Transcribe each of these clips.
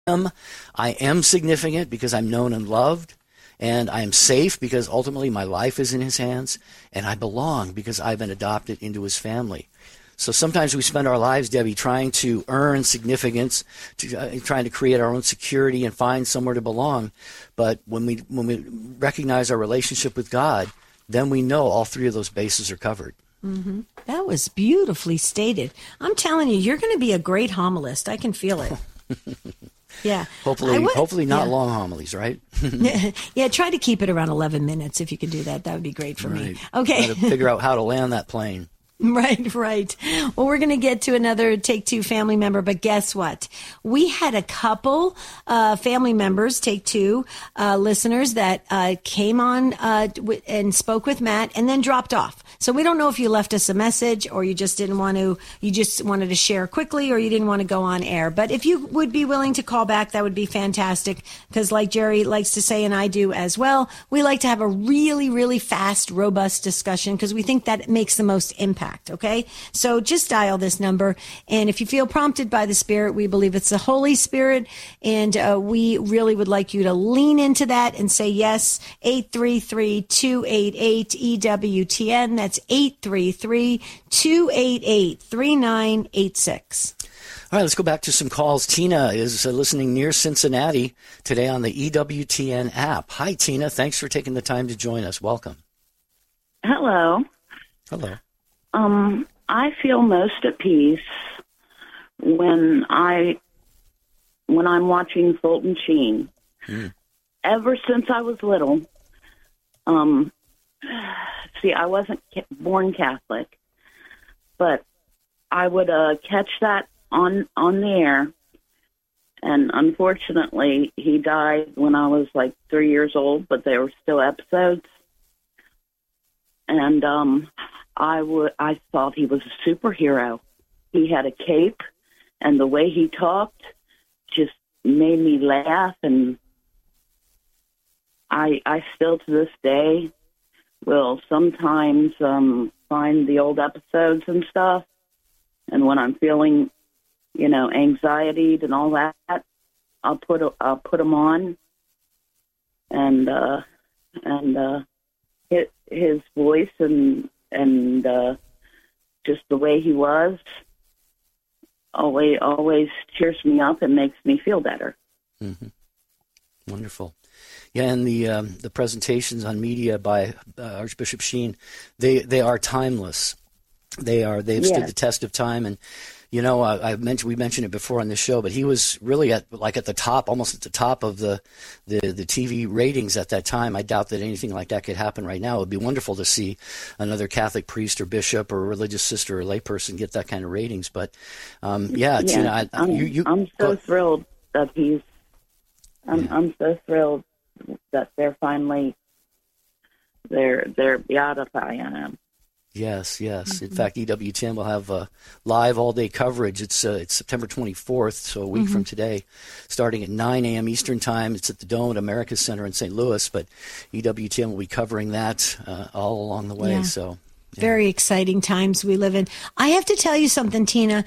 I am significant because I'm known and loved, and I am safe because ultimately my life is in his hands, and I belong because I've been adopted into his family. So sometimes we spend our lives, Debbie, trying to earn significance, trying to create our own security and find somewhere to belong. But when we recognize our relationship with God, then we know all three of those bases are covered. Mm-hmm. That was beautifully stated. I'm telling you, you're going to be a great homilist. I can feel it. Yeah. Hopefully not long homilies, right? Yeah, try to keep it around 11 minutes if you can do that. That would be great for me. Okay. Got to figure out how to land that plane. Right. Well, we're going to get to another Take Two family member, but guess what? We had a couple family members, Take Two listeners, that came on and spoke with Matt and then dropped off. So we don't know if you left us a message or you just didn't want to, you just wanted to share quickly or you didn't want to go on air. But if you would be willing to call back, that would be fantastic because like Jerry likes to say, and I do as well, we like to have a really, really fast, robust discussion because we think that makes the most impact. Okay, so just dial this number, and if you feel prompted by the Spirit, we believe it's the Holy Spirit, and we really would like you to lean into that and say yes. 833-288-EWTN. That's 833-288-3986. All right, let's go back to some calls. Tina is listening near Cincinnati today on the EWTN app. Hi, Tina. Thanks for taking the time to join us. Welcome. Hello. Hello. I feel most at peace when I'm watching Fulton Sheen. Ever since I was little, see, I wasn't born Catholic, but I would catch that on the air, and unfortunately, he died when I was like 3 years old, but there were still episodes, and I thought he was a superhero. He had a cape, and the way he talked just made me laugh. And I still to this day will sometimes find the old episodes and stuff. And when I'm feeling, anxiety and all that, I'll put them on. And his voice and just the way he was always cheers me up and makes me feel better. Mm-hmm. Wonderful. Yeah, and the presentations on media by Archbishop Sheen, they are timeless. They've stood the test of time. And we mentioned it before on this show, but he was really at the top, almost at the top of the TV ratings at that time. I doubt that anything like that could happen right now. It would be wonderful to see another Catholic priest or bishop or religious sister or layperson get that kind of ratings. But Tina, I'm so thrilled that I'm so thrilled that they're finally they're beatifying him. Yes. Mm-hmm. In fact, EWTN will have live all-day coverage. It's September 24th, so a week from today, starting at 9 a.m. Eastern Time. It's at the Dome at America Center in St. Louis, but EWTN will be covering that all along the way. Yeah. So. Yeah. Very exciting times we live in. I have to tell you something, Tina.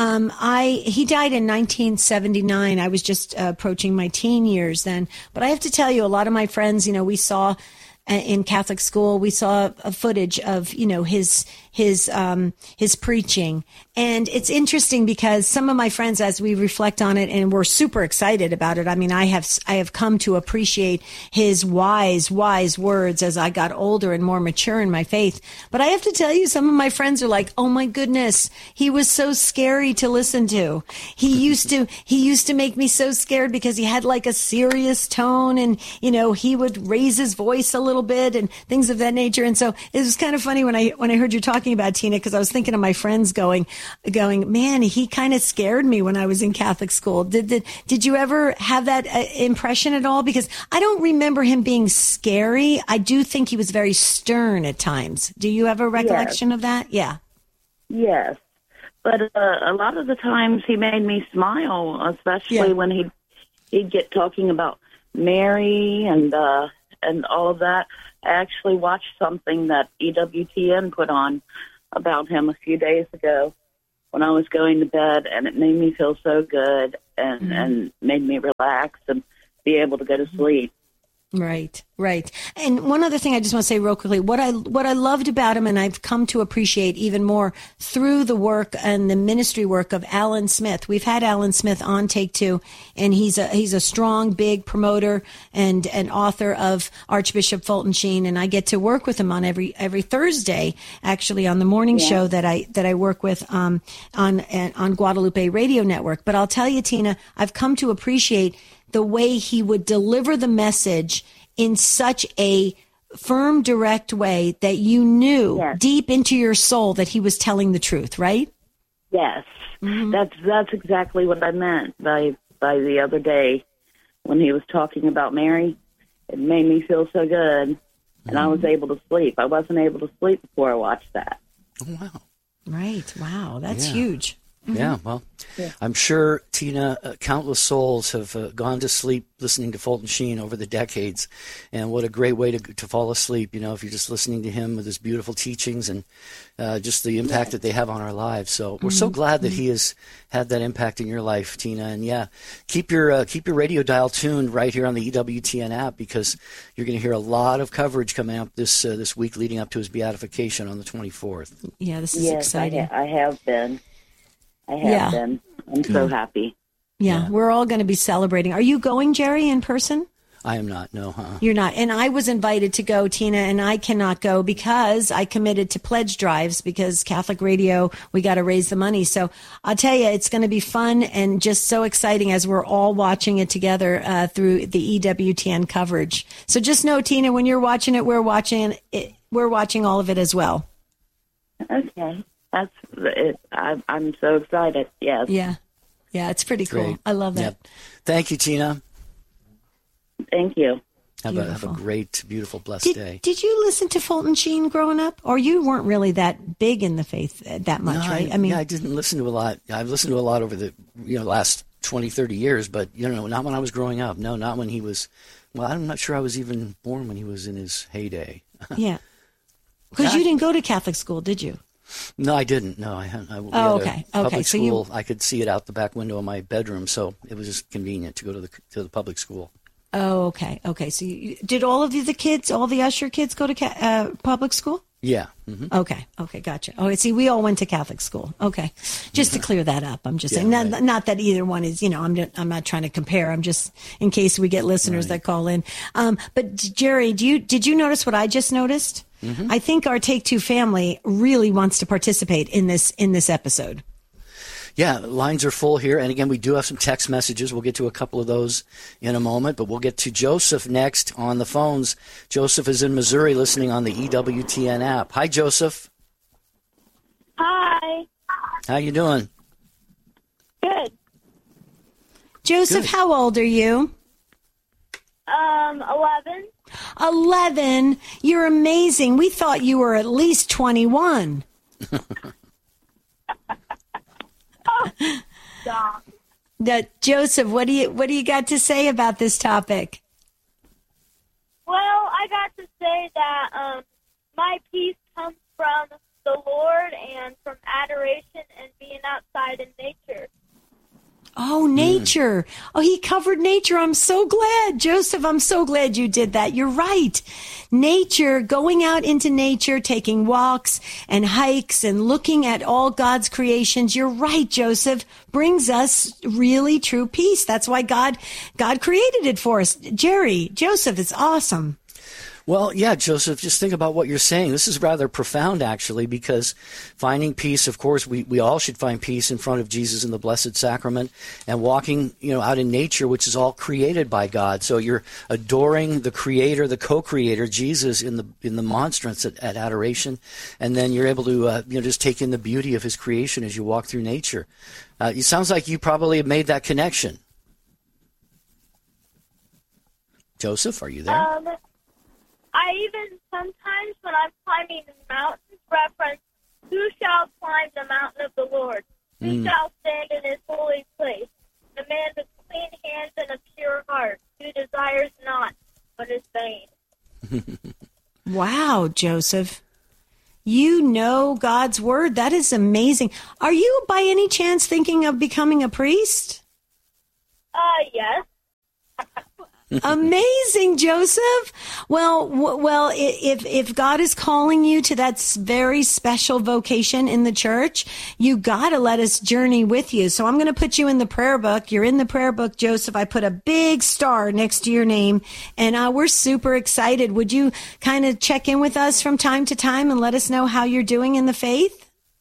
He died in 1979. I was just approaching my teen years then. But I have to tell you, a lot of my friends, we saw in Catholic school, we saw a footage of, his preaching. And it's interesting because some of my friends, as we reflect on it, and we're super excited about it. I mean, I have come to appreciate his wise words as I got older and more mature in my faith. But I have to tell you, some of my friends are like, "Oh my goodness, he was so scary to listen to. He used to make me so scared because he had like a serious tone, and he would raise his voice a little bit and things of that nature." And so it was kind of funny when I heard you talking about Tina, because I was thinking of my friends going, man, he kind of scared me when I was in Catholic school. Did you ever have that impression at all? Because I don't remember him being scary. I do think he was very stern at times. Do you have a recollection of that? Yeah. Yes. But a lot of the times he made me smile, especially when he'd get talking about Mary and all of that. I actually watched something that EWTN put on about him a few days ago when I was going to bed, and it made me feel so good. and made me relax and be able to go to sleep. Right, right. And one other thing I just want to say real quickly, what I loved about him, and I've come to appreciate even more through the work and the ministry work of Alan Smith. We've had Alan Smith on Take Two, and he's a strong, big promoter and an author of Archbishop Fulton Sheen, and I get to work with him on every Thursday, actually, on the morning show that I work with on Guadalupe Radio Network. But I'll tell you, Tina, I've come to appreciate the way he would deliver the message in such a firm, direct way that you knew deep into your soul that he was telling the truth, right? Yes. Mm-hmm. That's exactly what I meant by the other day when he was talking about Mary. It made me feel so good, and I was able to sleep. I wasn't able to sleep before I watched that. Oh, wow. Right. Wow. That's huge. Mm-hmm. Yeah, well, I'm sure, Tina, countless souls have gone to sleep listening to Fulton Sheen over the decades, and what a great way to fall asleep, if you're just listening to him with his beautiful teachings and just the impact that they have on our lives. So we're so glad that he has had that impact in your life, Tina. And keep your radio dial tuned right here on the EWTN app, because you're going to hear a lot of coverage coming up this week leading up to his beatification on the 24th. Yeah, this is exciting. I have been. I'm so happy. Yeah, we're all going to be celebrating. Are you going, Jerry, in person? I am not, no. You're not. And I was invited to go, Tina, and I cannot go because I committed to pledge drives because Catholic Radio, we got to raise the money. So I'll tell you, it's going to be fun and just so exciting as we're all watching it together through the EWTN coverage. So just know, Tina, when you're watching it, we're watching all of it as well. Okay. That's it. I'm so excited. Yes. Yeah. Yeah, it's pretty cool. Great. I love that. Yep. Thank you, Tina. Thank you. Have a great, beautiful, blessed day. Did you listen to Fulton Sheen growing up? Or you weren't really that big in the faith that much, right? I didn't listen to a lot. I've listened to a lot over the last 20, 30 years, but not when I was growing up. No, not when he was, I'm not sure I was even born when he was in his heyday. Yeah. Because you didn't go to Catholic school, did you? No, I didn't. No, I hadn't. Okay. Public So school. I could see it out the back window of my bedroom, so it was just convenient to go to the public school. Oh, okay. Okay. So did all of the kids, all the Usher kids, go to public school? Yeah. Mm-hmm. Okay. Okay. Gotcha. Oh, see, we all went to Catholic school. Okay. Just to clear that up, I'm just saying, not that either one is, I'm not trying to compare. I'm just in case we get listeners that call in. But Jerry, did you notice what I just noticed? Mm-hmm. I think our Take Two family really wants to participate in this episode. Yeah, lines are full here. And again, we do have some text messages. We'll get to a couple of those in a moment, but we'll get to Joseph next on the phones. Joseph is in Missouri listening on the EWTN app. Hi, Joseph. Hi. How you doing? Good. Joseph, Good. How old are you? 11. 11? You're amazing. We thought you were at least 21. Stop. Joseph, what do you got to say about this topic? Well, I got to say that my peace comes from the Lord and from adoration and being outside in nature. Oh, nature. Oh, he covered nature. I'm so glad. Joseph, I'm so glad you did that. You're right. Nature, going out into nature, taking walks and hikes and looking at all God's creations. You're right, Joseph. Brings us really true peace. That's why God created it for us. Jerry, Joseph, it's awesome. Well, yeah, Joseph, just think about what you're saying. This is rather profound, actually, because finding peace, of course, we all should find peace in front of Jesus in the Blessed Sacrament and walking, out in nature, which is all created by God. So you're adoring the Creator, the co-creator, Jesus, in the monstrance at adoration, and then you're able to, just take in the beauty of His creation as you walk through nature. It sounds like you probably have made that connection. Joseph, are you there? I even sometimes when I'm climbing mountains reference, who shall climb the mountain of the Lord? Who shall stand in His holy place? The man with clean hands and a pure heart, who desires not what is vain. Wow, Joseph. You know God's word. That is amazing. Are you by any chance thinking of becoming a priest? Amazing, Joseph. Well, if God is calling you to that very special vocation in the church, you got to let us journey with you. So I'm going to put you in the prayer book. You're in the prayer book, Joseph. I put a big star next to your name, and we're super excited. Would you kind of check in with us from time to time and let us know how you're doing in the faith?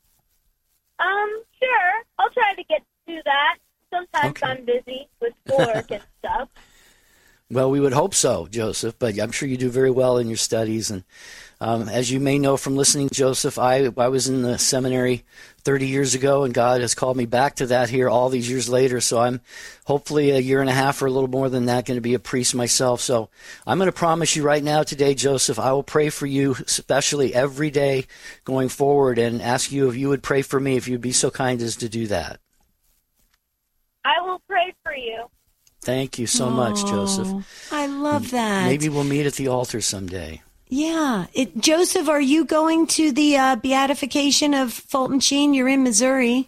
Sure. I'll try to get to that. Sometimes I'm busy with schoolwork and stuff. Well, we would hope so, Joseph, but I'm sure you do very well in your studies. And as you may know from listening, Joseph, I was in the seminary 30 years ago, and God has called me back to that here all these years later. So I'm hopefully a year and a half or a little more than that going to be a priest myself. So I'm going to promise you right now today, Joseph, I will pray for you, especially every day going forward, and ask you if you would pray for me, if you'd be so kind as to do that. I will pray for you. Thank you so much, Joseph. I love that. Maybe we'll meet at the altar someday. Yeah. Joseph, are you going to the beatification of Fulton Sheen? You're in Missouri.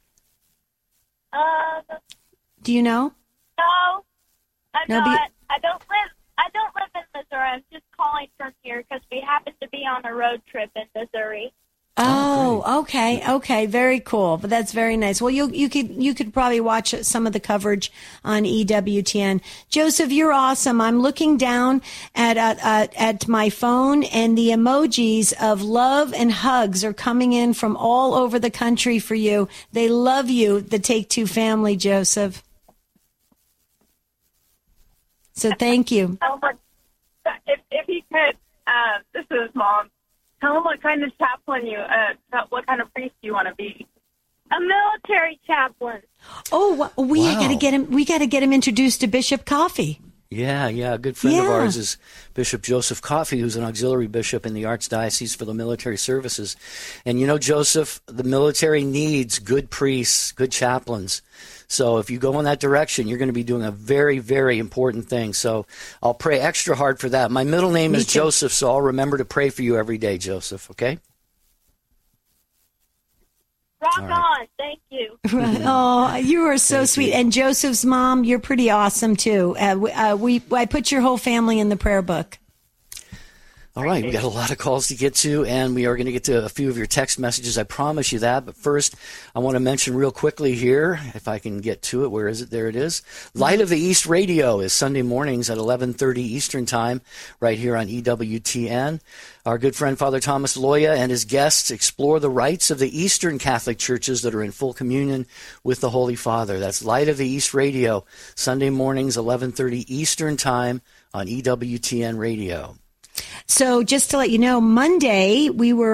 Do you know? No, I'm not. I don't live in Missouri. I'm just calling from here because we happen to be on a road trip in Missouri. Oh, okay, very cool. But that's very nice. Well, you could probably watch some of the coverage on EWTN. Joseph, you're awesome. I'm looking down at my phone, and the emojis of love and hugs are coming in from all over the country for you. They love you, the Take Two family, Joseph. So thank you. If you could, this is Mom. Tell them what kind of chaplain what kind of priest you want to be. A military chaplain. Oh, we got to get him. We got to get him introduced to Bishop Coffey. Yeah. A good friend of ours is Bishop Joseph Coffey, who's an auxiliary bishop in the Archdiocese for the Military Services. And you know, Joseph, the military needs good priests, good chaplains. So if you go in that direction, you're going to be doing a very, very important thing. So I'll pray extra hard for that. My middle name is Joseph, so I'll remember to pray for you every day, Joseph, okay? Rock on. Thank you. Right. Oh, you are so sweet. And Joseph's mom, you're pretty awesome, too. I put your whole family in the prayer book. All right, we got a lot of calls to get to, and we are going to get to a few of your text messages. I promise you that. But first, I want to mention real quickly here, if I can get to it. Where is it? There it is. Light of the East Radio is Sunday mornings at 11:30 Eastern Time, right here on EWTN. Our good friend Father Thomas Loya and his guests explore the rites of the Eastern Catholic churches that are in full communion with the Holy Father. That's Light of the East Radio, Sunday mornings, 11:30 Eastern Time on EWTN Radio. So just to let you know, Monday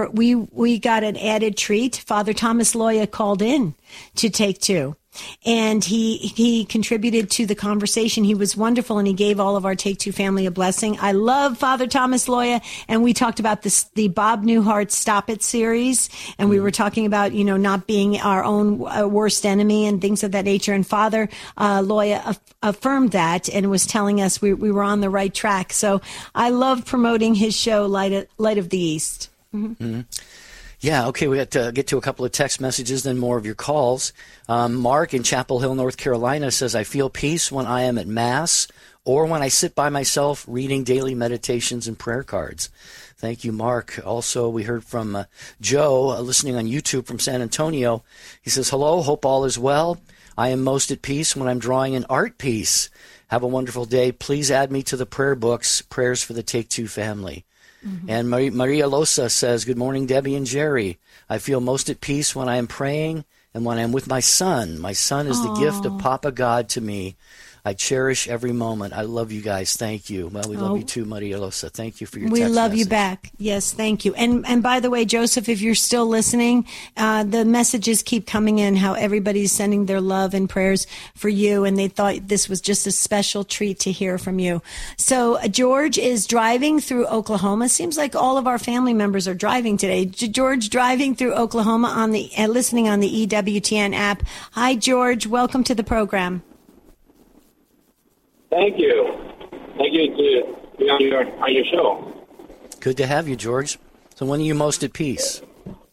we got an added treat. Father Thomas Loya called in to Take Two, and he contributed to the conversation. He was wonderful, and he gave all of our Take Two family a blessing. I love Father Thomas Loya, and we talked about the Bob Newhart Stop It series, and we were talking about, not being our own worst enemy and things of that nature. And Father Loya affirmed that and was telling us we were on the right track. So I love promoting his show, Light of the East. Mm-hmm. Mm-hmm. Yeah, okay, we got to get to a couple of text messages, then more of your calls. Mark in Chapel Hill, North Carolina says, I feel peace when I am at Mass or when I sit by myself reading daily meditations and prayer cards. Thank you, Mark. Also, we heard from Joe, listening on YouTube from San Antonio. He says, hello, hope all is well. I am most at peace when I'm drawing an art piece. Have a wonderful day. Please add me to the prayer books, Prayers for the Take Two family. Mm-hmm. And Maria Losa says, good morning, Debbie and Jerry. I feel most at peace when I am praying and when I am with my son. My son is the gift of Papa God to me. I cherish every moment. I love you guys. Thank you. Well, we love you too, Maria Losa. Thank you for your text message. We love you back. Yes, thank you. And by the way, Joseph, if you're still listening, the messages keep coming in, how everybody's sending their love and prayers for you, and they thought this was just a special treat to hear from you. So George is driving through Oklahoma. Seems like all of our family members are driving today. George driving through Oklahoma on the listening on the EWTN app. Hi, George. Welcome to the program. Thank you. Thank you to be on your show. Good to have you, George. So when are you most at peace?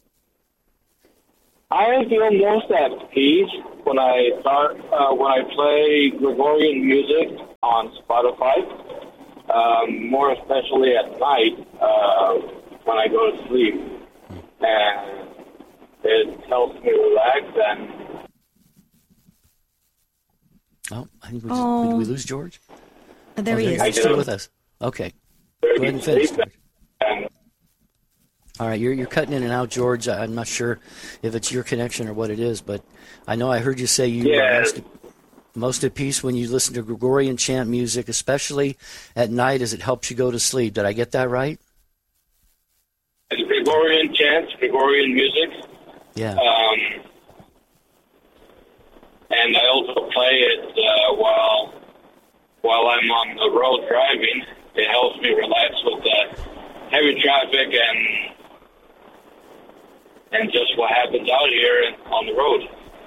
I feel most at peace when I play Gregorian music. on Spotify, more especially at night when I go to sleep. And it helps me relax. And I think did we lose George? There he is. He's still with us. Okay. Go ahead and finish, George. All right, you're cutting in and out, George. I'm not sure if it's your connection or what it is, but I know I heard you say you are most at peace when you listen to Gregorian chant music, especially at night as it helps you go to sleep. Did I get that right? It's Gregorian chants, Gregorian music. Yeah. And I also play it while I'm on the road driving. It helps me relax with the heavy traffic and just what happens out here on the road.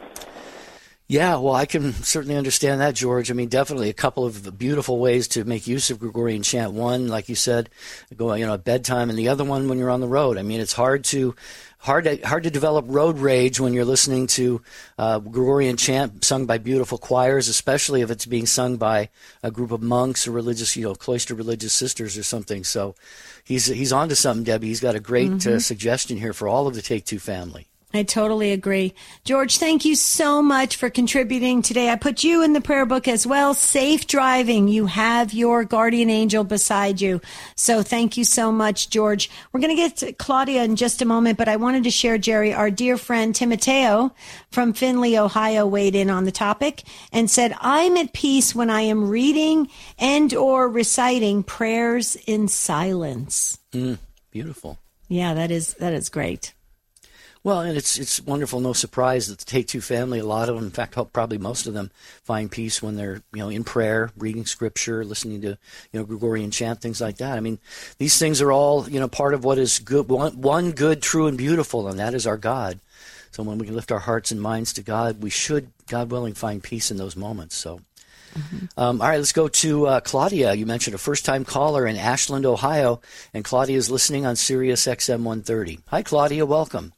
Yeah, well, I can certainly understand that, George. I mean, definitely a couple of beautiful ways to make use of Gregorian chant. One, like you said, at bedtime, and the other one when you're on the road. I mean, it's hard to develop road rage when you're listening to Gregorian chant sung by beautiful choirs, especially if it's being sung by a group of monks or religious, cloister religious sisters or something. So he's onto something, Debbie. He's got a great suggestion here for all of the Take Two family. I totally agree. George, thank you so much for contributing today. I put you in the prayer book as well. Safe driving. You have your guardian angel beside you. So thank you so much, George. We're going to get to Claudia in just a moment, but I wanted to share, Jerry, our dear friend Timoteo from Findlay, Ohio, weighed in on the topic and said, I'm at peace when I am reading and or reciting prayers in silence. Beautiful. Yeah, that is great. Well, and it's wonderful, no surprise that the Take Two family, a lot of them, in fact, probably most of them, find peace when they're, in prayer, reading scripture, listening to, Gregorian chant, things like that. I mean, these things are all, part of what is good, one good, true, and beautiful, and that is our God. So when we can lift our hearts and minds to God, we should, God willing, find peace in those moments. So, all right, let's go to Claudia. You mentioned a first-time caller in Ashland, Ohio, and Claudia is listening on Sirius XM 130. Hi, Claudia, welcome.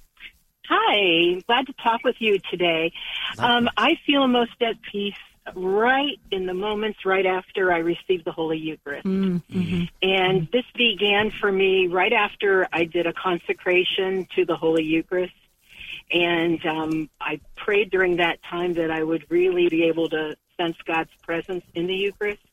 Hi, glad to talk with you today. I feel most at peace right in the moments right after I received the Holy Eucharist. Mm-hmm. And this began for me right after I did a consecration to the Holy Eucharist. And I prayed during that time that I would really be able to sense God's presence in the Eucharist.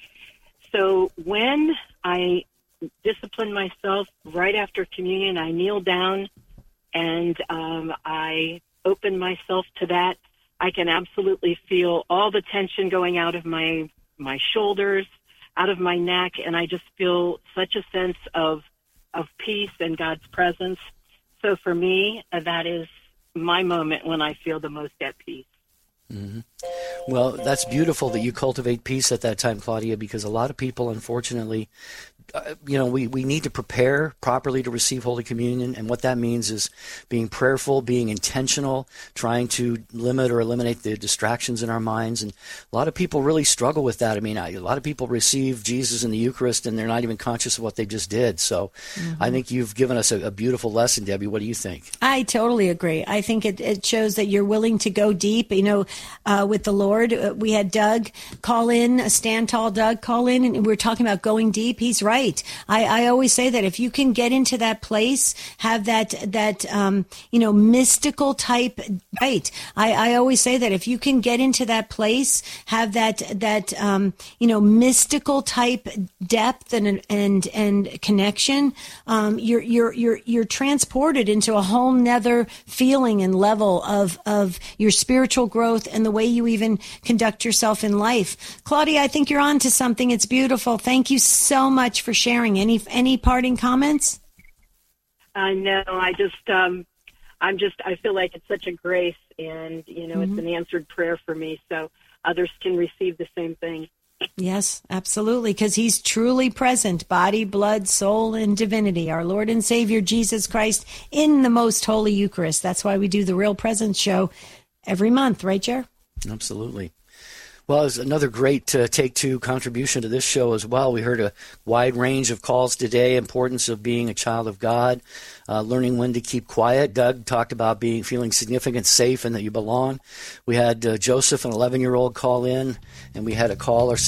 So when I discipline myself right after communion, I kneel down and I open myself to that. I can absolutely feel all the tension going out of my shoulders, out of my neck, and I just feel such a sense of peace and God's presence. So for me, that is my moment when I feel the most at peace. Mm-hmm. Well, that's beautiful that you cultivate peace at that time, Claudia, because a lot of people, unfortunately, we need to prepare properly to receive Holy Communion, and what that means is being prayerful, being intentional, trying to limit or eliminate the distractions in our minds. And a lot of people really struggle with that. I mean, a lot of people receive Jesus in the Eucharist, and they're not even conscious of what they just did. So I think you've given us a beautiful lesson, Debbie. What do you think? I totally agree. I think it shows that you're willing to go deep, with the Lord. We had Doug call in, Stand Tall Doug call in, and we were talking about going deep. He's right. I always say that if you can get into that place, have that mystical type, right. I always say that if you can get into that place, have that mystical type depth and connection, you're transported into a whole nother feeling and level of your spiritual growth and the way you even conduct yourself in life. Claudia, I think you're on to something. It's beautiful. Thank you so much for sharing. Any parting comments? No, I feel like it's such a grace, and it's an answered prayer for me, so others can receive the same thing. Yes, absolutely, because he's truly present, body, blood, soul, and divinity, our Lord and Savior Jesus Christ in the most holy Eucharist. That's why we do the Real Presence show every month, right, Jer? Absolutely. Well, it's another great Take Two contribution to this show as well. We heard a wide range of calls today, importance of being a child of God, learning when to keep quiet. Doug talked about feeling significant, safe, and that you belong. We had Joseph, an 11-year-old, call in, and we had a caller